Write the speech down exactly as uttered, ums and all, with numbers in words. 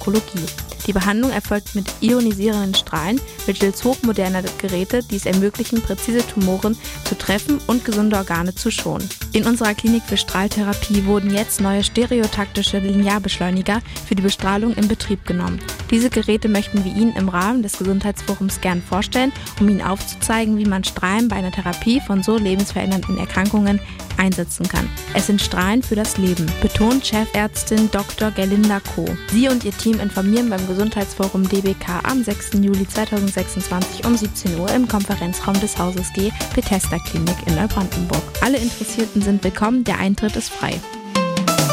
Nephrologie. Die Behandlung erfolgt mit ionisierenden Strahlen mittels hochmoderner Geräte, die es ermöglichen, präzise Tumoren zu treffen und gesunde Organe zu schonen. In unserer Klinik für Strahltherapie wurden jetzt neue stereotaktische Linearbeschleuniger für die Bestrahlung in Betrieb genommen. Diese Geräte möchten wir Ihnen im Rahmen des Gesundheitsforums gern vorstellen, um Ihnen aufzuzeigen, wie man Strahlen bei einer Therapie von so lebensverändernden Erkrankungen einsetzen kann. Es sind Strahlen für das Leben, betont Chefärztin Doktor Gerlinda Koh. Sie und ihr Team informieren beim Gesundheitsforum D B K am sechsten Juli zweitausendsechsundzwanzig um siebzehn Uhr im Konferenzraum des Hauses G, Bethesda Klinik in Neubrandenburg. Alle Interessierten sind willkommen, der Eintritt ist frei.